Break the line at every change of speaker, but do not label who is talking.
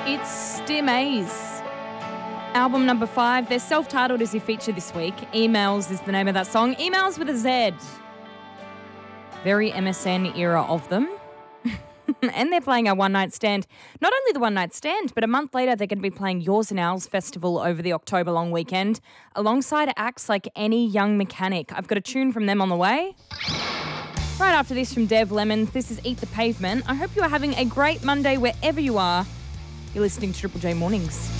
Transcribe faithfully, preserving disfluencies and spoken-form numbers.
It's Dear Maze. Album number five. They're self-titled as you feature this week. Emails is the name of that song. Emails with a Z. Very M S N era of them. And they're playing a one-night stand. Not only the one-night stand, but a month later they're going to be playing Yours and Ours Festival over the October long weekend alongside acts like Any Young Mechanic. I've got a tune from them on the way. Right after this from Dev Lemons, this is Eat the Pavement. I hope you are having a great Monday wherever you are. You're listening to Triple J Mornings.